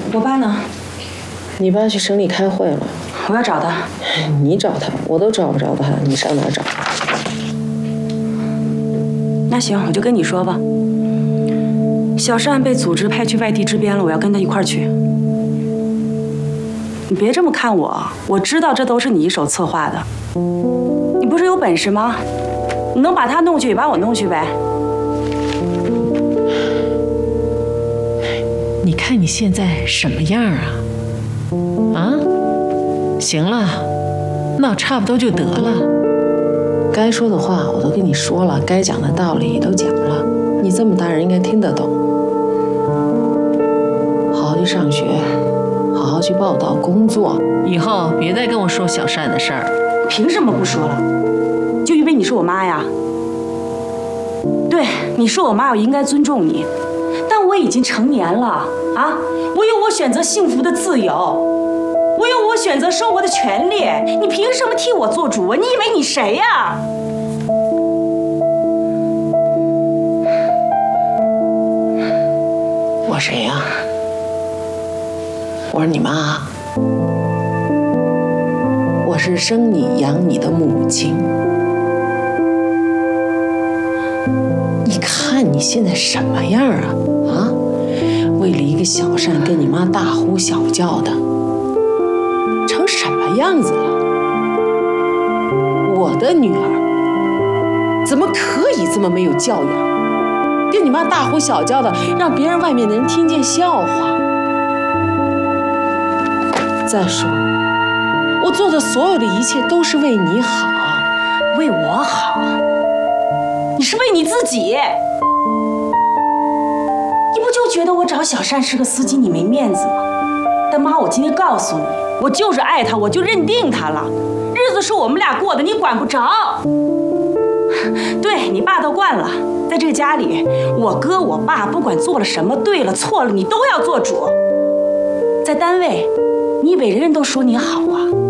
我爸呢？ 你爸去省里开会了。 我要找他。 你找他，我都找不着他，你上哪儿找？ 那行，我就跟你说吧。小单被组织派去外地支边了，我要跟他一块儿去。你别这么看我，我知道这都是你一手策划的。你不是有本事吗？你能把他弄去，也把我弄去呗。 你看你现在什么样啊？啊，行了，闹差不多就得了。 该说的话我都跟你说了，该讲的道理也都讲了，你这么大人应该听得懂。好好去上学，好好去报道工作， 以后别再跟我说小单的事儿。 凭什么不说了？就因为你是我妈呀？对，你是我妈，我应该尊重你。但我已经成年了啊，我有我选择幸福的自由，我有我选择生活的权利。你凭什么替我做主啊？你以为你谁呀？ 我谁呀？我是你妈，我是生你养你的母亲。你看你现在什么样啊？啊，为了一个小单跟你妈大呼小叫的，成什么样子了？我的女儿怎么可以这么没有教养，跟你妈大呼小叫的，让别人外面的人听见笑话？再说，我做的所有的一切都是为你好， 为我好？你是为你自己。你不就觉得我找小单是个司机你没面子吗？但妈，我今天告诉你，我就是爱他，我就认定他了。日子是我们俩过的，你管不着。对，你爸都惯了，在这个家里，我哥我爸不管做了什么，对了错了，你都要做主。在单位，你以为人人都说你好啊？